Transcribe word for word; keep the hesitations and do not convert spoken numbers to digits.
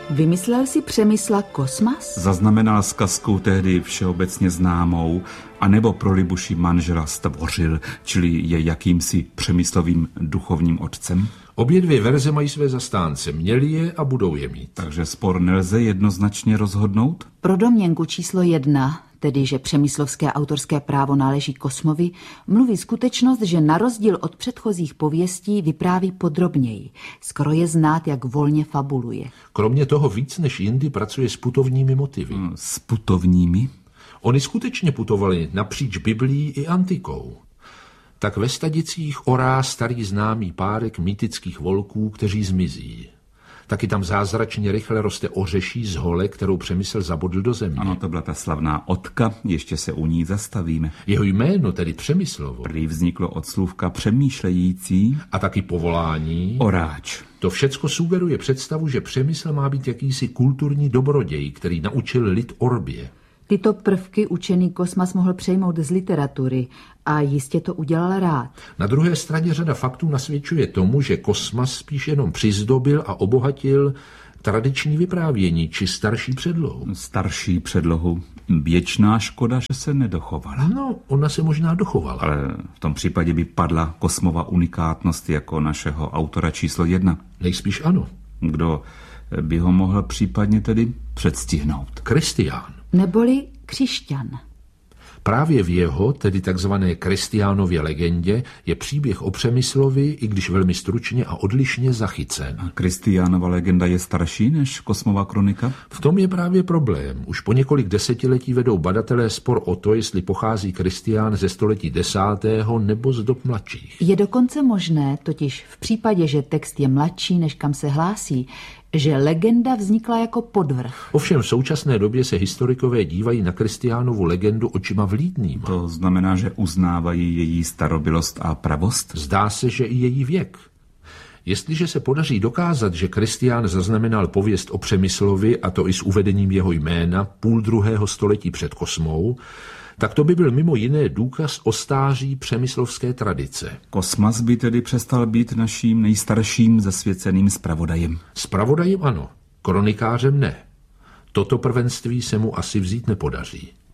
Vymyslel si Přemysla Kosmas? Zaznamenal zkazkou tehdy všeobecně známou, anebo pro Libuši manžela stvořil, čili je jakýmsi Přemyslovým duchovním otcem? Obě dvě verze mají své zastánce, měli je a budou je mít. Takže spor nelze jednoznačně rozhodnout? Pro domněnku číslo jedna, tedy že přemyslovské autorské právo náleží Kosmovi, mluví skutečnost, že na rozdíl od předchozích pověstí vypráví podrobněji. Skoro je znát, jak volně fabuluje. Kromě toho víc než jindy pracuje s putovními motivy. Hmm, s putovními? Oni skutečně putovali napříč Biblií i antikou. Tak ve Stadicích orá starý známý párek mýtických volků, kteří zmizí. Taky tam zázračně rychle roste ořeší z hole, kterou Přemysl zabodl do země. Ano, to byla ta slavná Otka, ještě se u ní zastavíme. Jeho jméno, tedy Přemyslovo, prý vzniklo od slůvka přemýšlející a taky povolání oráč. To všecko sugeruje představu, že Přemysl má být jakýsi kulturní dobroděj, který naučil lid orbě. Tyto prvky učený Kosmas mohl přejmout z literatury a jistě to udělal rád. Na druhé straně řada faktů nasvědčuje tomu, že Kosmas spíš jenom přizdobil a obohatil tradiční vyprávění či starší předlohu. Starší předlohu. Věčná škoda, že se nedochovala. No, ona se možná dochovala. Ale v tom případě by padla Kosmova unikátnost jako našeho autora číslo jedna. Nejspíš ano. Kdo by ho mohl případně tedy předstihnout? Kristián. Neboli křišťan. Právě v jeho, tedy takzvané Kristiánově legendě, je příběh o Přemyslovi, i když velmi stručně a odlišně zachycen. A Kristiánova legenda je starší než Kosmova kronika? V tom je právě problém. Už po několik desetiletí vedou badatelé spor o to, jestli pochází Kristián ze století desátého nebo z dob mladších. Je dokonce možné, totiž v případě, že text je mladší, než kam se hlásí, že legenda vznikla jako podvrh. Ovšem v současné době se historikové dívají na Kristiánovu legendu očima vlídnýma. To znamená, že uznávají její starobylost a pravost? Zdá se, že i její věk. Jestliže se podaří dokázat, že Kristián zaznamenal pověst o Přemyslovi, a to i s uvedením jeho jména, půl druhého století před Kosmou, tak to by byl mimo jiné důkaz o stáří přemyslovské tradice. Kosmas by tedy přestal být naším nejstarším zasvěceným zpravodajem. Zpravodajem ano, kronikářem ne. Toto prvenství se mu asi vzít nepodaří.